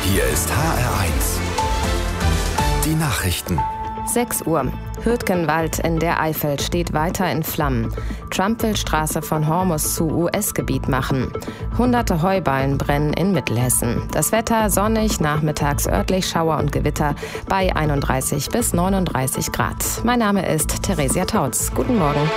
Hier ist HR1. Die Nachrichten. 6 Uhr. Hürtgenwald in der Eifel steht weiter in Flammen. Trump will Straße von Hormuz zu US-Gebiet machen. Hunderte Heuballen brennen in Mittelhessen. Das Wetter sonnig, nachmittags örtlich Schauer und Gewitter bei 31 bis 39 Grad. Mein Name ist Theresia Tautz. Guten Morgen.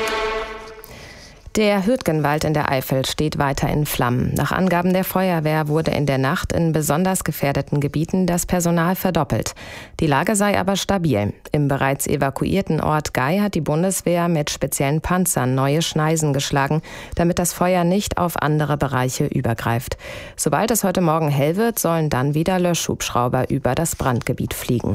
Der Hürtgenwald in der Eifel steht weiter in Flammen. Nach Angaben der Feuerwehr wurde in der Nacht in besonders gefährdeten Gebieten das Personal verdoppelt. Die Lage sei aber stabil. Im bereits evakuierten Ort Gei hat die Bundeswehr mit speziellen Panzern neue Schneisen geschlagen, damit das Feuer nicht auf andere Bereiche übergreift. Sobald es heute Morgen hell wird, sollen dann wieder Löschhubschrauber über das Brandgebiet fliegen.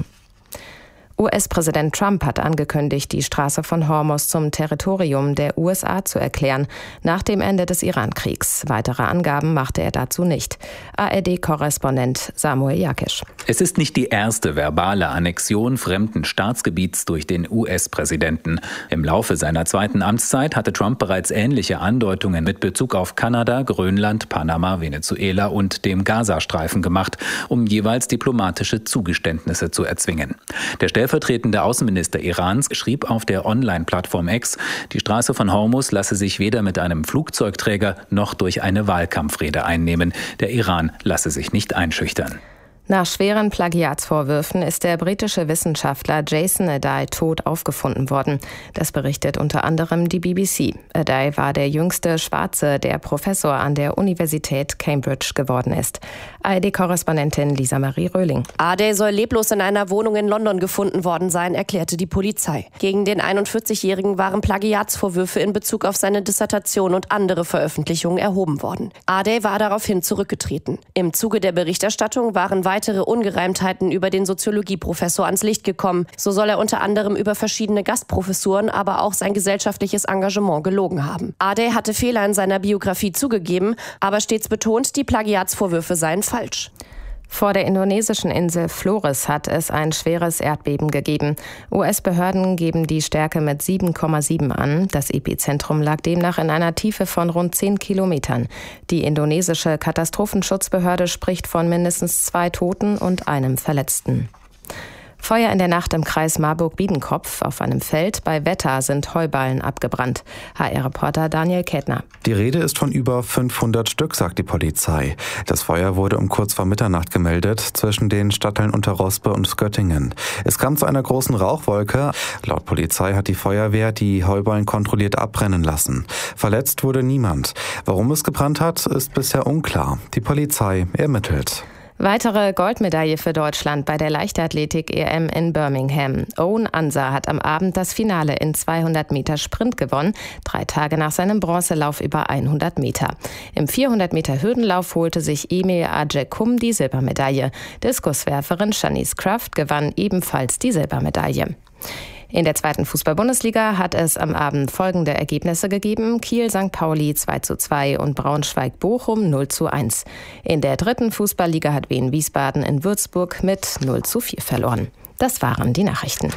US-Präsident Trump hat angekündigt, die Straße von Hormuz zum Territorium der USA zu erklären, nach dem Ende des Iran-Kriegs. Weitere Angaben machte er dazu nicht. ARD-Korrespondent Samuel Jakisch. Es ist nicht die erste verbale Annexion fremden Staatsgebiets durch den US-Präsidenten. Im Laufe seiner zweiten Amtszeit hatte Trump bereits ähnliche Andeutungen mit Bezug auf Kanada, Grönland, Panama, Venezuela und dem Gazastreifen gemacht, um jeweils diplomatische Zugeständnisse zu erzwingen. Der stellvertretende Außenminister Irans schrieb auf der Online-Plattform X, die Straße von Hormuz lasse sich weder mit einem Flugzeugträger noch durch eine Wahlkampfrede einnehmen. Der Iran lasse sich nicht einschüchtern. Nach schweren Plagiatsvorwürfen ist der britische Wissenschaftler Jason Adai tot aufgefunden worden. Das berichtet unter anderem die BBC. Adai war der jüngste Schwarze, der Professor an der Universität Cambridge geworden ist. ARD-Korrespondentin Lisa Marie Röhling. Adai soll leblos in einer Wohnung in London gefunden worden sein, erklärte die Polizei. Gegen den 41-Jährigen waren Plagiatsvorwürfe in Bezug auf seine Dissertation und andere Veröffentlichungen erhoben worden. Adai war daraufhin zurückgetreten. Im Zuge der Berichterstattung waren weitere Ungereimtheiten über den Soziologieprofessor ans Licht gekommen. So soll er unter anderem über verschiedene Gastprofessuren, aber auch sein gesellschaftliches Engagement gelogen haben. Adai hatte Fehler in seiner Biografie zugegeben, aber stets betont, die Plagiatsvorwürfe seien falsch. Vor der indonesischen Insel Flores hat es ein schweres Erdbeben gegeben. US-Behörden geben die Stärke mit 7,7 an. Das Epizentrum lag demnach in einer Tiefe von rund 10 Kilometern. Die indonesische Katastrophenschutzbehörde spricht von mindestens 2 Toten und einem Verletzten. Feuer in der Nacht im Kreis Marburg-Biedenkopf. Auf einem Feld bei Wetter sind Heuballen abgebrannt. HR-Reporter Daniel Kettner. Die Rede ist von über 500 Stück, sagt die Polizei. Das Feuer wurde um kurz vor Mitternacht gemeldet zwischen den Stadtteilen Unterrospe und Göttingen. Es kam zu einer großen Rauchwolke. Laut Polizei hat die Feuerwehr die Heuballen kontrolliert abbrennen lassen. Verletzt wurde niemand. Warum es gebrannt hat, ist bisher unklar. Die Polizei ermittelt. Weitere Goldmedaille für Deutschland bei der Leichtathletik-EM in Birmingham. Owen Ansa hat am Abend das Finale in 200 Meter Sprint gewonnen, 3 Tage nach seinem Bronzelauf über 100 Meter. Im 400 Meter Hürdenlauf holte sich Emil Ajekum die Silbermedaille. Diskuswerferin Shanice Kraft gewann ebenfalls die Silbermedaille. In der 2. Fußball-Bundesliga hat es am Abend folgende Ergebnisse gegeben. Kiel-St. Pauli 2:2 und Braunschweig-Bochum 0:1. In der 3. Fußballliga hat Wien Wiesbaden in Würzburg mit 0:4 verloren. Das waren die Nachrichten.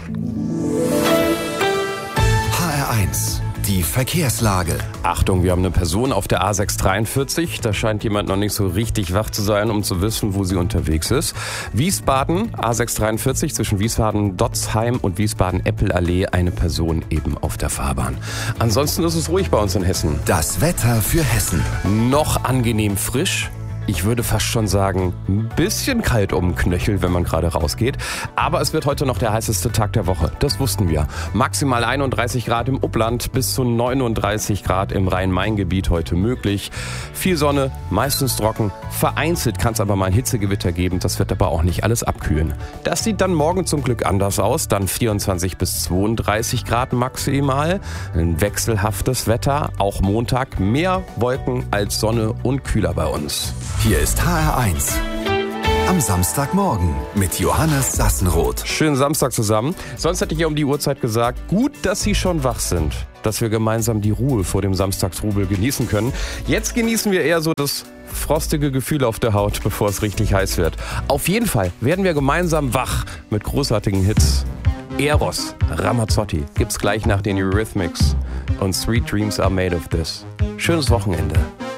HR1. Die Verkehrslage. Achtung, wir haben eine Person auf der A643. Da scheint jemand noch nicht so richtig wach zu sein, um zu wissen, wo sie unterwegs ist. Wiesbaden, A643 zwischen Wiesbaden-Dotzheim und Wiesbaden-Eppelallee. Eine Person eben auf der Fahrbahn. Ansonsten ist es ruhig bei uns in Hessen. Das Wetter für Hessen. Noch angenehm frisch. Ich würde fast schon sagen, ein bisschen kalt um den Knöchel, wenn man gerade rausgeht. Aber es wird heute noch der heißeste Tag der Woche. Das wussten wir. Maximal 31 Grad im Upland, bis zu 39 Grad im Rhein-Main-Gebiet heute möglich. Viel Sonne, meistens trocken. Vereinzelt kann es aber mal ein Hitzegewitter geben. Das wird aber auch nicht alles abkühlen. Das sieht dann morgen zum Glück anders aus. Dann 24 bis 32 Grad maximal. Ein wechselhaftes Wetter. Auch Montag mehr Wolken als Sonne und kühler bei uns. Hier ist HR1. Am Samstagmorgen mit Johannes Sassenroth. Schönen Samstag zusammen. Sonst hätte ich ja um die Uhrzeit gesagt, gut, dass Sie schon wach sind. Dass wir gemeinsam die Ruhe vor dem Samstagstrubel genießen können. Jetzt genießen wir eher so das frostige Gefühl auf der Haut, bevor es richtig heiß wird. Auf jeden Fall werden wir gemeinsam wach mit großartigen Hits. Eros, Ramazzotti gibt's gleich nach den Eurythmics und Sweet Dreams Are Made of This. Schönes Wochenende.